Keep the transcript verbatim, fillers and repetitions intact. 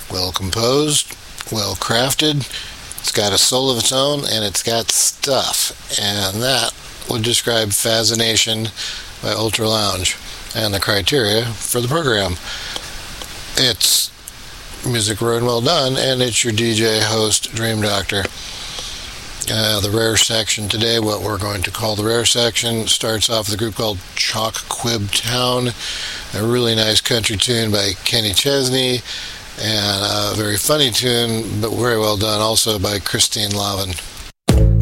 well composed, well crafted. It's got a soul of its own, and it's got stuff. And that would describe Fascination by Ultra Lounge and the criteria for the program. It's music road well done, and it's your D J host, Dream Doctor. Uh, the rare section today, what we're going to call the rare section, starts off with a group called Chalk Quib Town, a really nice country tune by Kenny Chesney, and a very funny tune, but very well done, also by Christine Lavin.